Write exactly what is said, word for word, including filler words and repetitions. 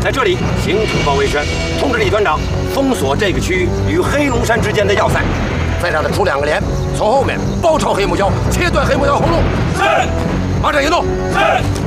在这里形成包围圈，通知李团长封锁这个区域与黑龙山之间的要塞，再让他出两个连，从后面包抄黑木胶，切断黑木胶后路。是，马上行动。是。